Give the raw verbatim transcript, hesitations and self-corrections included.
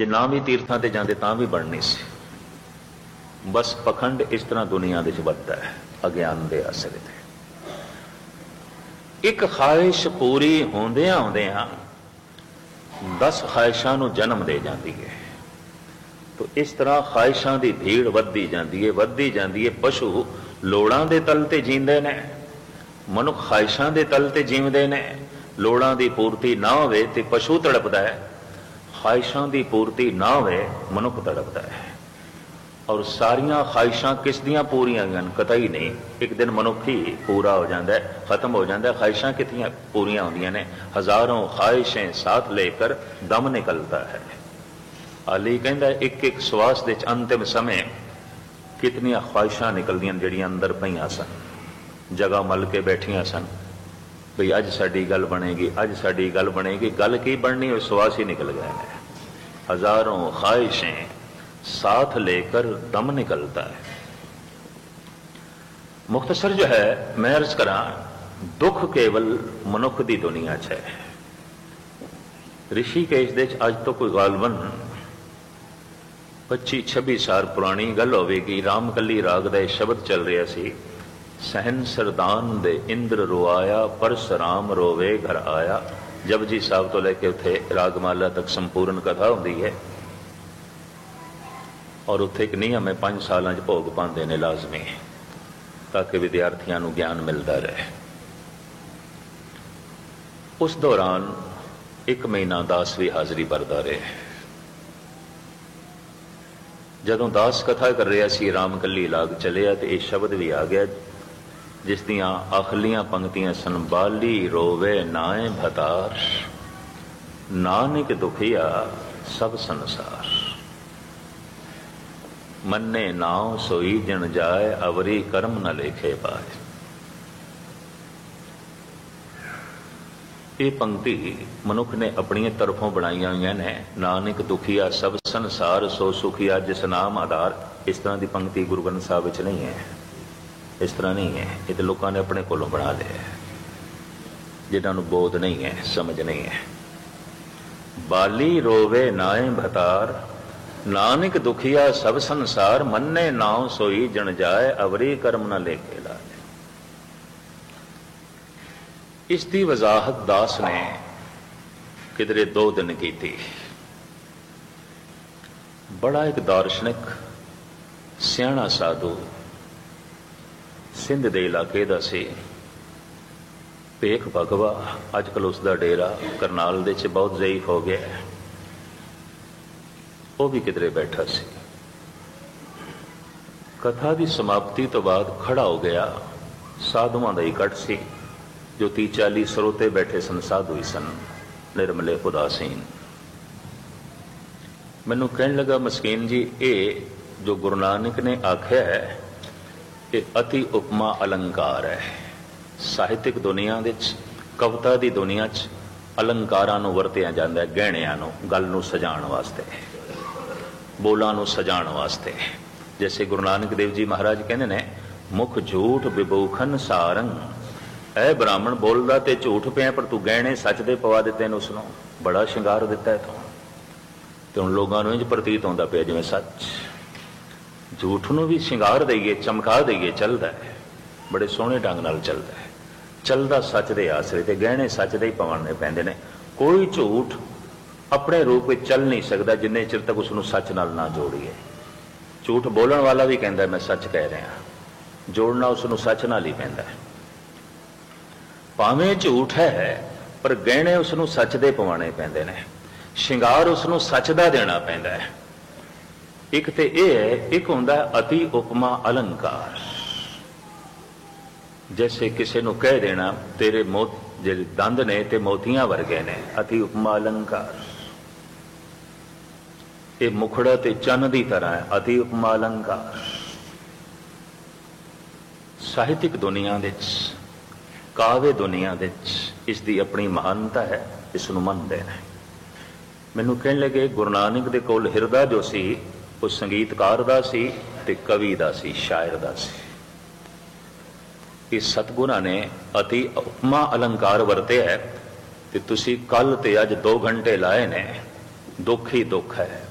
जे ना भी तीर्थां ते जांदे तां भी बननी सी। बस पखंड इस तरह दुनिया दे च वधदा है अज्ञान दे आसरे ते। एक ख्वाहिश पूरी होंदियां होंदियां दस ख्वाहिशां नूं जन्म दे जाती है। तो इस तरह ख्वाहिशां दी भीड़ वधदी जाती है वधदी जाती है। पशु लोड़ां दे तल ते जींदे ने, मनुख ख्वाहिशां दे तल ते जीवदे ने। लोड़ां दी पूर्ति ना होवे ते पशु तड़पदा है, ख्वाहिशां दी पूर्ति ना होवे मनुख तड़पदा है। और सारियां ख्वाहिशां किस दियां पूरियां गन कतई नहीं। एक दिन मनुख ही पूरा हो जाता है, खत्म हो जाता है। ख्वाहिशां कितनियां पूरियां होंदियां ने, हजारों ख्वाहिशें साथ लेकर दम निकलता है। अली कहंदा एक एक श्वास दे अंतिम समय कितनियां ख्वाहिशां निकलदियां जिहड़ियां अंदर पईयां सन, जगह मल के बैठियां सन बई अज साडी गल बनेगी, अज साडी गल बनेगी। गल की बननी, वो श्वास ही निकल गए हैं। हजारों ख्वाहिशें साथ लेकर दम निकलता है। मुख्तसर जो है मैं अर्ज करा, दुख केवल मनुख की दुनिया च है। ऋषिकेश दे अज तो कोई गालबन पच्ची छब्बी साल पुरानी गल होगी। रामकली राग का शब्द चल रहा सी, सहन सरदान दे इंद्र रोआया परशुराम रोवे घर आया। जपजी साहब तो लेके उत्थे रागमाला तक संपूर्ण कथा होंदी है। और उत्थे एक नियम है, पांच साल भोग पाते ने लाजमी, ताकि विद्यार्थियों को ज्ञान मिलता रहे। उस दौरान एक महीना दास भी हाजिरी भरदा रहे। जदों दास कथा कर रहा सी, रामकली लाग चलिया तो यह शब्द भी आ गया जिस दियां आखलियां पंक्तियां सन, बाली रोवे नाए भतार, नानक दुखिया सब संसार। मन्ने नाव सोई जन जाए, अवरी कर्म न लेखे पाए। ये पंक्ति मनुख ने अपनी तरफों बनाई हुई ने। नानक दुखिया सब संसार, सो सुखिया जिस नाम आधार। इस तरह की पंक्ति गुरु ग्रंथ साहब विच नहीं है, इस तरह नहीं है। ये तो लोगों ने अपने कोलों बना लिया, जिन्होंने बोध नहीं है, समझ नहीं है। बाली रोवे नाए भतार, नानक दुखिया सब संसार। मन्ने नाव सोई जन जाए, अवरी कर्म न लेके लाए। इसकी वजाहत दास ने किधरे दो दिन की थी। बड़ा एक दार्शनिक सियाणा साधु सिंध के इलाके का सी, भेख भगवा। अजकल उसका डेरा करनाल दे च बहुत ज़ईफ हो गया है। वो भी किधरे बैठा सी। कथा की समाप्ति तो बाद खड़ा हो गया। साधुआं दा इकट्ठ सी, जो ती चाली सरोते बैठे सन, साधु ही सन, निर्मले उदासीन। मैनू कहन लगा, मस्कीन जी, ये जो गुरु नानक ने आख्या है ये अति उपमा अलंकार है। ਸਾਹਿਤਿਕ ਦੁਨੀਆ ਵਿੱਚ, ਕਵਿਤਾ ਦੀ ਦੁਨੀਆ 'ਚ अलंकारां ਨੂੰ ਵਰਤਿਆ ਜਾਂਦਾ ਹੈ, ਗਹਿਣਿਆਂ ਨੂੰ, ਗੱਲ ਨੂੰ ਸਜਾਉਣ ਵਾਸਤੇ, ਬੋਲਾਂ ਨੂੰ ਸਜਾਉਣ ਵਾਸਤੇ। जैसे गुरु नानक देव जी महाराज कहते हैं, मुख झूठ विभूखन सारंग। ऐ ब्राह्मण बोलदा ते झूठ पिया, पर तू गहने सच दे पवा दिते ने, उसनों बड़ा शिंगार दिता है तू। तो उन लोगों को इंज प्रतीत होता पिया जिवें सच। झूठ नूं भी शिंगार दईए, चमका दईए, चलदा है, बड़े सोहणे ढंग नाल चलदा है। चलदा सच दे आसरे ते गहने सच दे ही पवाने पैंदे ने। कोई झूठ अपने रूप में चल नहीं सकता जिन्ने चिर तक उसनूं सच नाल ना जोड़िए। झूठ बोलण वाला भी कहता मैं सच कह रहा, जोड़ना उसनूं सच नाल ही पैंदा है। भावें झूठ है पर गहने उसनूं सच दे पवाने पैंदे ने, शिंगार उसनूं सच दा देना पैंदा है। एक ते यह है, एक हुंदा अति उपमा अलंकार। जैसे किसी नूं कह देना तेरे मोत ਜਿਹੜੇ दंद ने ते मोतियां वर्गे ने, अति उपमा अलंकार। ये मुखड़ा ते चन्न की तरह है, अति उपमा अलंकार। साहित्यिक दुनिया विच, काव्य दुनिया विच इसकी अपनी महानता है, इसनूं मनदे ने। मैनूं कहण लगे गुरु नानक दे कोल हिरदा जो सी वो संगीतकार दा सी ते कवि दा सी, शायर दा सी। इस सतगुरां ने अति उपमा अलंकार वरते है। तो तुसी कल ते अज दो घंटे लाए ने, दुख ही दुख है।